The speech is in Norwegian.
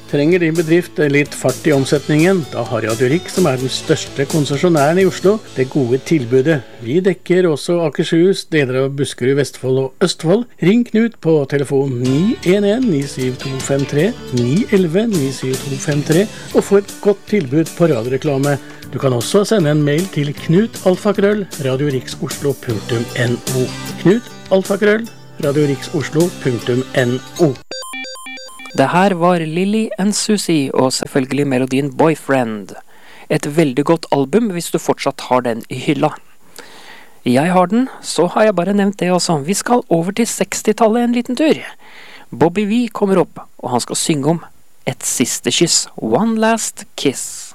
Trenger din bedrift litt fart i omsetningen? Da har Radio Rik, som den største konsesjonæren i Oslo, det gode tilbudet. Vi dekker også Akershus, deler av Buskerud, Vestfold og Østfold. Ring Knut på telefon 911-97253, 911-97253, og få et godt tilbud på radioreklame. Du kan også sende en mail til knut@radioriksoslo.no. knut@radioriksoslo.no. Det her var Lily and Susie og selvfølgelig melodien Boyfriend. Et veldig godt album hvis du fortsatt har den i hylla. Jeg har den, så har jeg bare nevnt det også. Vi skal over til 60-tallet en liten tur. Bobby V kommer opp, og han skal synge om et siste kyss. One Last Kiss.